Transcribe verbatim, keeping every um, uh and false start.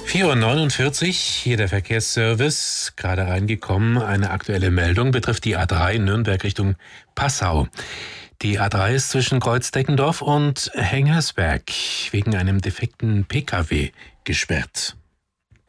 vier Uhr neunundvierzig, hier der Verkehrsservice, gerade reingekommen. Eine aktuelle Meldung betrifft die A drei Nürnberg Richtung Passau. Die A drei ist zwischen Kreuzdeckendorf und Hengersberg wegen einem defekten P K W gesperrt.